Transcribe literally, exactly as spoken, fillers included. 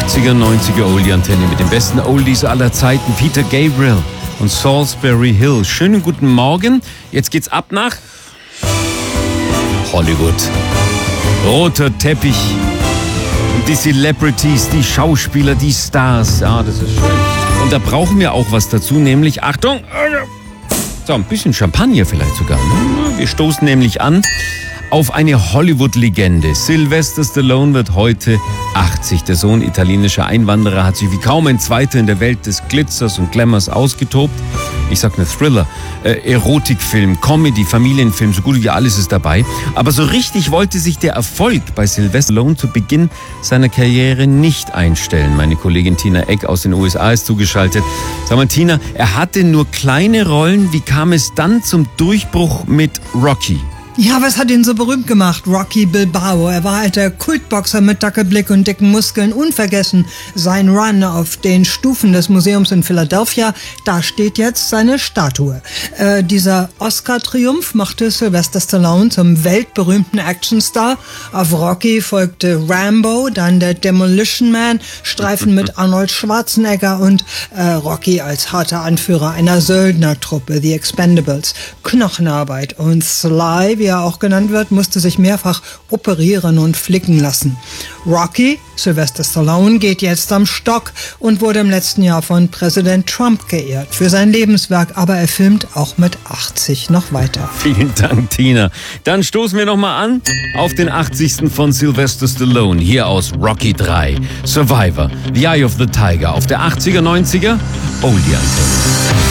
achtziger, neunziger Oldie-Antenne mit den besten Oldies aller Zeiten. Peter Gabriel und Salisbury Hill. Schönen guten Morgen. Jetzt geht's ab nach Hollywood. Roter Teppich. Die Celebrities, die Schauspieler, die Stars. Ja, das ist schön. Und da brauchen wir auch was dazu, nämlich, Achtung, so ein bisschen Champagner vielleicht sogar. Ne? Wir stoßen nämlich an auf eine Hollywood-Legende. Sylvester Stallone wird heute achtzig. Der Sohn italienischer Einwanderer hat sich wie kaum ein Zweiter in der Welt des Glitzers und Glamours ausgetobt. Ich sag ne Thriller, äh, Erotikfilm, Comedy, Familienfilm, so gut wie alles ist dabei. Aber so richtig wollte sich der Erfolg bei Sylvester Stallone zu Beginn seiner Karriere nicht einstellen. Meine Kollegin Tina Eck aus den U S A ist zugeschaltet. Sag mal, Tina, er hatte nur kleine Rollen. Wie kam es dann zum Durchbruch mit Rocky? Ja, was hat ihn so berühmt gemacht? Rocky Balboa. Er war halt der Kultboxer mit Dackelblick und dicken Muskeln. Unvergessen sein Run auf den Stufen des Museums in Philadelphia. Da steht jetzt seine Statue. Äh, dieser Oscar-Triumph machte Sylvester Stallone zum weltberühmten Actionstar. Auf Rocky folgte Rambo, dann der Demolition Man, Streifen mit Arnold Schwarzenegger und äh, Rocky als harter Anführer einer Söldnertruppe, The Expendables. Knochenarbeit und Sly, wie er auch genannt wird, musste sich mehrfach operieren und flicken lassen. Rocky, Sylvester Stallone, geht jetzt am Stock und wurde im letzten Jahr von Präsident Trump geehrt für sein Lebenswerk, aber er filmt auch mit achtzig noch weiter. Vielen Dank, Tina. Dann stoßen wir nochmal an auf den achtzigsten von Sylvester Stallone, hier aus Rocky drei. Survivor, The Eye of the Tiger, auf der achtziger, neunziger Oldie-Antenne.